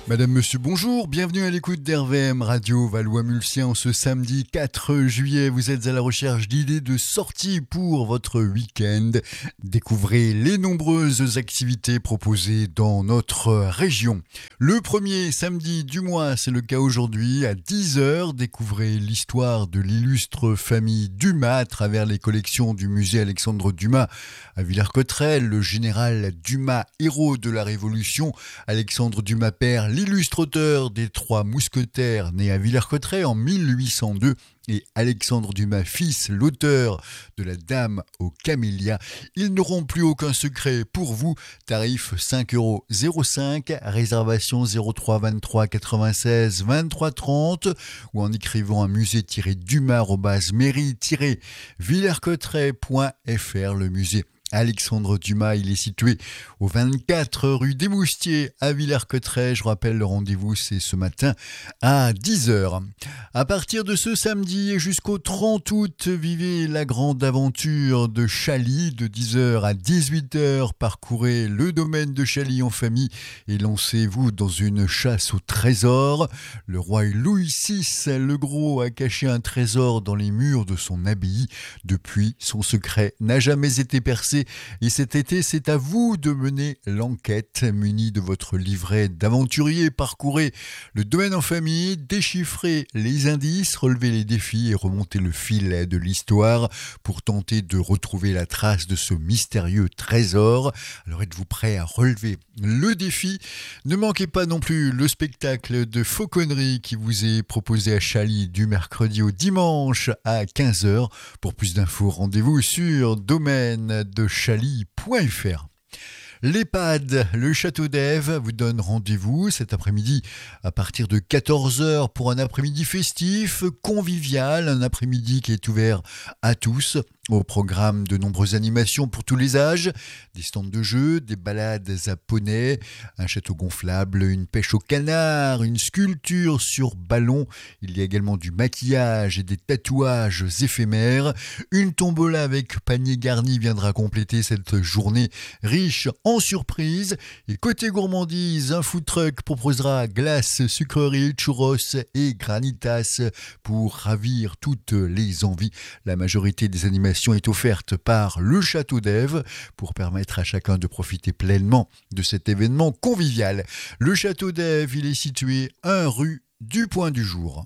Madame, monsieur, bonjour, bienvenue à l'écoute d'RVM Radio Valois-Mulsien ce samedi 4 juillet. Vous êtes à la recherche d'idées de sortie pour votre week-end. Découvrez les nombreuses activités proposées dans notre région. Le premier samedi du mois, c'est le cas aujourd'hui, à 10h. Découvrez l'histoire de l'illustre famille Dumas à travers les collections du musée Alexandre Dumas à Villers-Cotterêts. Le général Dumas, héros de la Révolution, Alexandre Dumas père, l'illustre auteur des Trois Mousquetaires, né à Villers-Cotterêts en 1802, et Alexandre Dumas fils, l'auteur de La Dame aux Camélias. Ils n'auront plus aucun secret pour vous. Tarif 5,05 €, réservation 03 23 96 23 30 ou en écrivant à musée-dumas@mairie-villers-cotterêts.fr. Le musée Alexandre Dumas, il est situé au 24 rue des Moustiers à Villers-Cotterêts. Je rappelle, le rendez-vous, c'est ce matin à 10h. À partir de ce samedi et jusqu'au 30 août, vivez la grande aventure de Chaly de 10h à 18h. Parcourez le domaine de Chaly en famille et lancez-vous dans une chasse au trésor. Le roi Louis VI le Gros a caché un trésor dans les murs de son abbaye. Depuis, son secret n'a jamais été percé. Et cet été, c'est à vous de mener l'enquête. Muni de votre livret d'aventurier, parcourez le domaine en famille, déchiffrez les indices, relevez les défis et remontez le fil de l'histoire pour tenter de retrouver la trace de ce mystérieux trésor. Alors êtes-vous prêt à relever le défi? Ne manquez pas non plus le spectacle de fauconnerie qui vous est proposé à Chaly du mercredi au dimanche à 15h. Pour plus d'infos, rendez-vous sur domaine de chaly.fr. L'EHPAD, le Château d'Ève, vous donne rendez-vous cet après-midi à partir de 14h pour un après-midi festif, convivial, un après-midi qui est ouvert à tous. Au programme, de nombreuses animations pour tous les âges, des stands de jeux, des balades à poney, un château gonflable, une pêche au canard, une sculpture sur ballon. Il y a également du maquillage et des tatouages éphémères. Une tombola avec panier garni viendra compléter cette journée riche en surprises. Et côté gourmandise, un food truck proposera glace, sucreries, churros et granitas pour ravir toutes les envies. La majorité des animations est offerte par le Château d'Ève pour permettre à chacun de profiter pleinement de cet événement convivial. Le Château d'Ève, il est situé 1 rue du Point du Jour.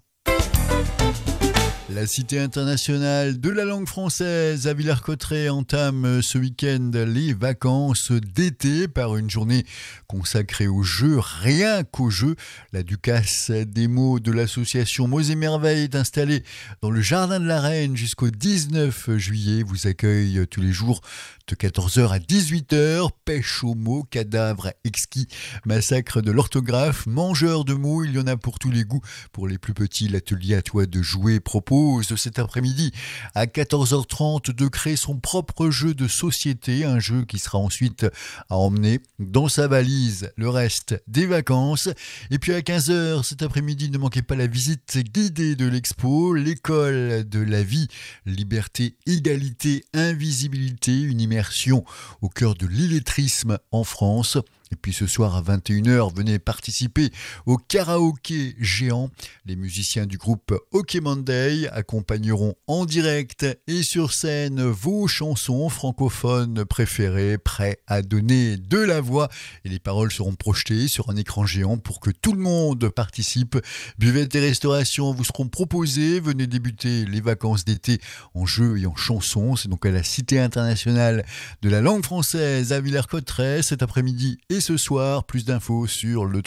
La Cité internationale de la langue française à Villers-Cotterêts entame ce week-end les vacances d'été par une journée consacrée aux jeux, rien qu'aux jeux. La Ducasse des mots de l'association Mots et Merveilles est installée dans le Jardin de la Reine jusqu'au 19 juillet. Vous accueille tous les jours de 14h à 18h. Pêche aux mots, cadavres exquis, massacre de l'orthographe, mangeurs de mots, il y en a pour tous les goûts. Pour les plus petits, l'atelier à toi de jouer propose cet après-midi à 14h30 de créer son propre jeu de société, un jeu qui sera ensuite à emmener dans sa valise le reste des vacances. Et puis à 15h cet après-midi, ne manquez pas la visite guidée de l'expo, l'école de la vie, liberté, égalité, invisibilité, une immersion au cœur de l'illettrisme en France. Et puis ce soir à 21h, venez participer au karaoké géant. Les musiciens du groupe OK Monday accompagneront en direct et sur scène vos chansons francophones préférées, prêts à donner de la voix. Et les paroles seront projetées sur un écran géant pour que tout le monde participe. Buvettes et restaurations vous seront proposées. Venez débuter les vacances d'été en jeux et en chansons. C'est donc à la Cité internationale de la langue française à Villers-Cotterêts cet après-midi et ce soir. Plus d'infos sur le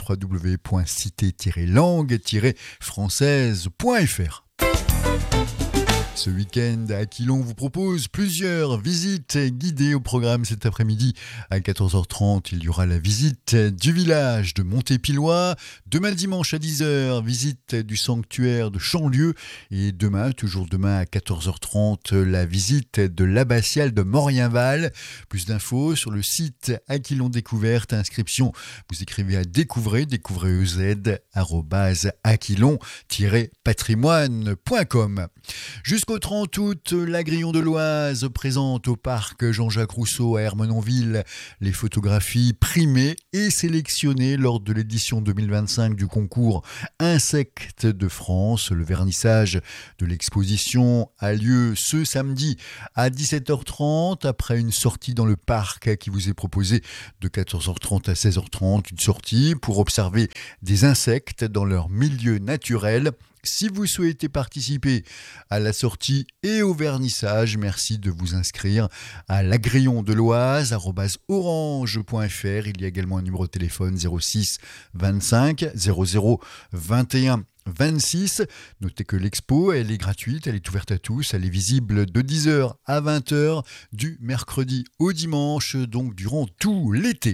www.cité-langue-française.fr. Ce week-end, à Aquilon vous propose plusieurs visites guidées au programme cet après-midi. À 14h30, il y aura la visite du village de Montépillois. Demain dimanche à 10h, visite du sanctuaire de Chanlieu. Et demain, toujours demain à 14h30, la visite de l'abbatiale de Morienval. Plus d'infos sur le site Aquilon Découverte. Inscription, vous écrivez à découvrez@aquilon-patrimoine.com. Jusqu'au Jusqu'au 30 août, l'Agrillon de l'Oise présente au parc Jean-Jacques Rousseau à Ermenonville les photographies primées et sélectionnées lors de l'édition 2025 du concours Insectes de France. Le vernissage de l'exposition a lieu ce samedi à 17h30 après une sortie dans le parc qui vous est proposée de 14h30 à 16h30. Une sortie pour observer des insectes dans leur milieu naturel. Si vous souhaitez participer à la sortie et au vernissage, merci de vous inscrire à l'Agrillon de l'Oise @orange.fr. Il y a également un numéro de téléphone 06 25 00 21 26. Notez que l'expo, elle est gratuite, elle est ouverte à tous, elle est visible de 10h à 20h du mercredi au dimanche, donc durant tout l'été.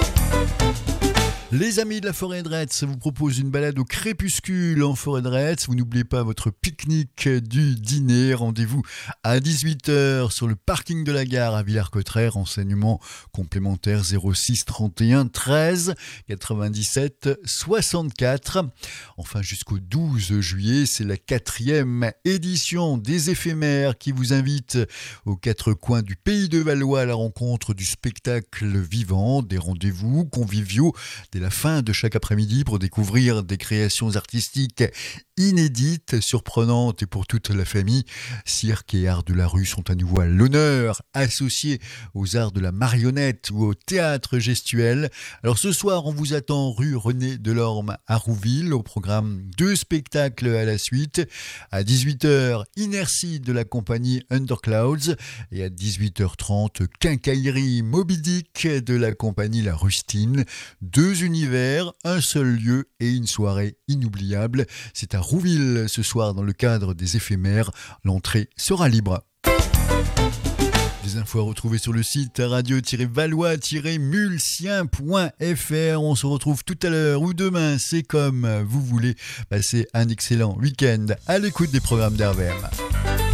Les amis de la forêt de Retz vous proposent une balade au crépuscule en forêt de Retz. Vous n'oubliez pas votre pique-nique du dîner. Rendez-vous à 18h sur le parking de la gare à Villers-Cotterêts. Renseignements complémentaires 06 31 13 97 64. Enfin, jusqu'au 12 juillet, c'est la 4e édition des éphémères qui vous invite aux 4 coins du pays de Valois à la rencontre du spectacle vivant. Des rendez-vous conviviaux dès la fin de chaque après-midi pour découvrir des créations artistiques inédites, surprenantes et pour toute la famille. Cirque et arts de la rue sont à nouveau à l'honneur, associés aux arts de la marionnette ou au théâtre gestuel. Alors ce soir, on vous attend rue René Delorme à Rouville, au programme 2 spectacles à la suite. À 18h, Inertie de la compagnie Underclouds et à 18h30, Quincaillerie Moby Dick de la compagnie La Rustine. 2 univers, un seul lieu et une soirée inoubliable. C'est à Rouville ce soir dans le cadre des éphémères. L'entrée sera libre. Des infos à retrouver sur le site radio-valois-mulsien.fr. On se retrouve tout à l'heure ou demain, c'est comme vous voulez. Passez un excellent week-end à l'écoute des programmes d'RVM.